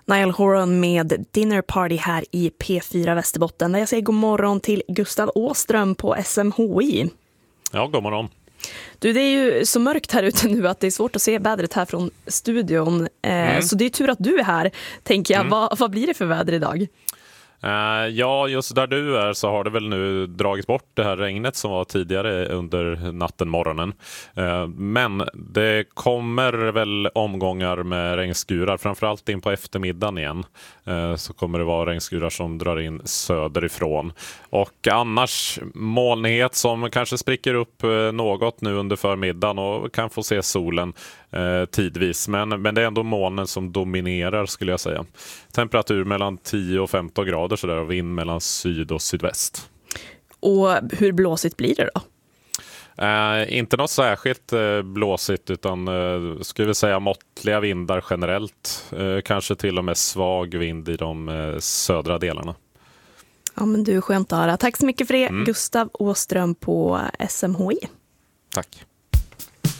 Niall Horan med Dinner Party här i P4 Västerbotten. Där jag säger god morgon till Gustav Åström på SMHI. Ja, god morgon. Du, det är ju så mörkt här ute nu att det är svårt att se vädret här från studion. Så det är tur att du är här, tänker jag. Vad blir det för väder idag? Ja, just där du är så har det väl nu dragits bort det här regnet som var tidigare under natten, morgonen. Men det kommer väl omgångar med regnskurar, framförallt in på eftermiddagen igen. Så kommer det vara regnskurar som drar in söderifrån. Och annars molnighet som kanske spricker upp något nu under förmiddagen och kan få se solen tidvis. Men det är ändå molnen som dominerar, skulle jag säga. Temperatur mellan 10 och 15 grader så där, och vind mellan syd och sydväst. Och hur blåsigt blir det då? Inte något särskilt blåsigt, utan skulle vi säga måttliga vindar generellt. Kanske till och med svag vind i de södra delarna. Ja, men du, skönt att höra. Tack så mycket för det, Gustav Åström på SMHI. Tack.